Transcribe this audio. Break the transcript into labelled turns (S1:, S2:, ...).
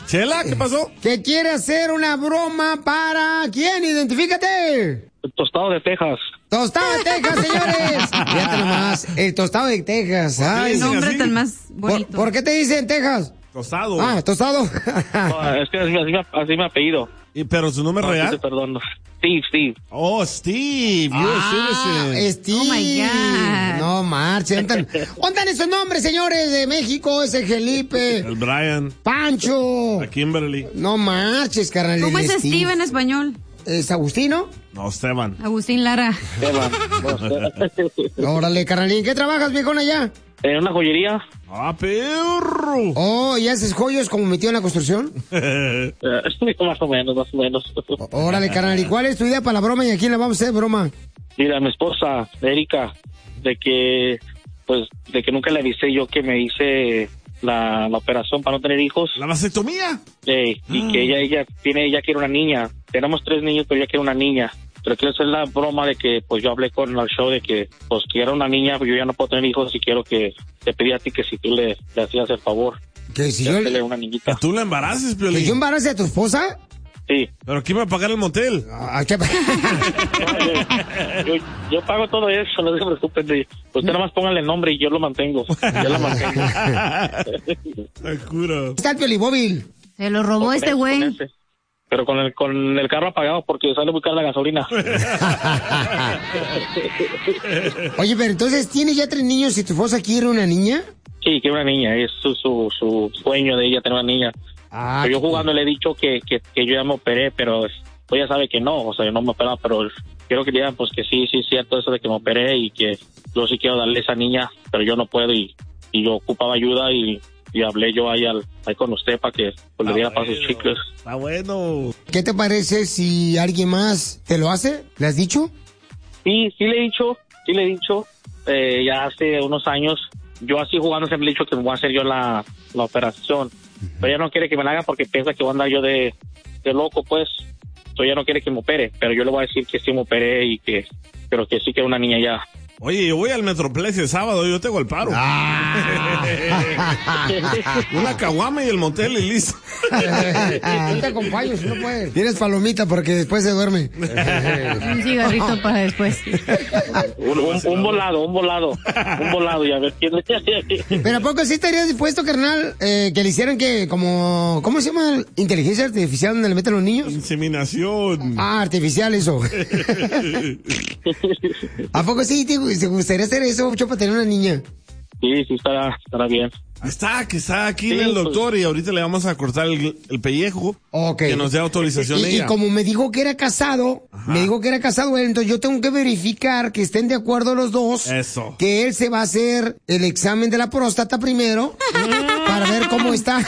S1: Chela, ¿qué pasó?
S2: Que quiere hacer una broma para... ¿Quién? Identifícate.
S3: El tostado de Texas.
S2: Tostado de Texas, señores. Fíjate nomás, el tostado de Texas. Ay,
S4: El nombre tan más bonito.
S2: ¿Por qué te dicen Texas?
S1: Tostado.
S2: Ah, tostado.
S3: No, es que así me apellido.
S1: ¿Pero su nombre es real?
S3: Te perdono. Steve.
S1: Oh, Steve.
S2: Steve.
S4: Oh, my God.
S2: No marchen. ¿Dónde esos nombres, señores, de México? Ese Felipe.
S1: El Brian.
S2: Pancho.
S1: La Kimberly.
S2: No marches, carnal.
S4: ¿Cómo es Steve en español?
S2: ¿Es Agustino?
S1: No, Esteban.
S4: Agustín Lara.
S2: Órale, carnalín. ¿Qué trabajas, viejón, allá?
S3: En una joyería.
S1: ¡Ah, perro!
S2: Oh, ¿y haces joyos como metido en la construcción?
S3: Más o menos.
S2: Órale, carnal. ¿Y cuál es tu idea para la broma y a quién le vamos a hacer broma?
S3: Mira, mi esposa, Erika, de que nunca le avisé yo que me hice la operación para no tener hijos.
S1: ¿La vasectomía?
S3: Y que ella quiere una niña. Tenemos 3 niños, pero ella quiere una niña. Pero quiero hacer la broma de que, pues, yo hablé con el show de que, pues, quiero una niña, pues yo ya no puedo tener hijos y quiero que te pedí a ti que si tú le hacías el favor.
S2: ¿Que si yo
S3: le una niñita?
S1: ¿Que tú la embaraces, Piolín?
S2: ¿Que yo embarace a tu esposa?
S3: Sí.
S1: ¿Pero quién va a pagar el motel?
S3: Yo pago todo eso, no se preocupen. Usted nada más póngale el nombre y yo lo mantengo. Yo lo mantengo.
S2: Está el piolibóvil.
S4: Se lo robó este güey.
S3: Pero con el carro apagado porque sale muy cara la gasolina.
S2: Oye, pero entonces, ¿tienes ya 3 niños y tu esposa quiere una niña?
S3: Sí, quiere una niña. Es su sueño de ella tener una niña. Pero yo jugando le he dicho que yo ya me operé, pero ella sabe que no. O sea, yo no me operaba, pero quiero que digan pues que sí, es cierto eso de que me operé y que yo sí quiero darle a esa niña, pero yo no puedo y yo ocupaba ayuda y hablé yo ahí con usted para que pues, le diera para sus chicos.
S1: Está bueno.
S2: ¿Qué te parece si alguien más te lo hace? ¿Le has dicho?
S3: Sí le he dicho. Ya hace unos años, yo así jugando siempre le he dicho que me voy a hacer yo la operación. Pero ella no quiere que me la haga porque piensa que voy a andar yo de loco, pues. Entonces ella no quiere que me opere, pero yo le voy a decir que sí me operé pero que sí que una niña ya.
S1: Oye, yo voy al Metroplex el sábado, yo tengo el paro. Una caguama y el motel y listo.
S2: Yo te acompaño si no puedes. Tienes palomita porque después se duerme.
S4: Un cigarrito para después.
S3: Un volado y a ver quién.
S2: Pero ¿a poco sí estarías dispuesto, carnal, que le hicieran que como... ¿Cómo se llama? ¿Inteligencia artificial donde le meten los niños?
S1: Inseminación.
S2: Ah, artificial eso. ¿A poco sí te gustaría hacer eso, mucho para tener una niña?
S3: Sí, estará bien.
S1: Está aquí en el doctor y ahorita le vamos a cortar el pellejo.
S2: Okay.
S1: Que nos dé autorización
S2: y como me dijo que era casado, él, entonces yo tengo que verificar que estén de acuerdo los dos.
S1: Eso.
S2: Que él se va a hacer el examen de la próstata primero para ver cómo está.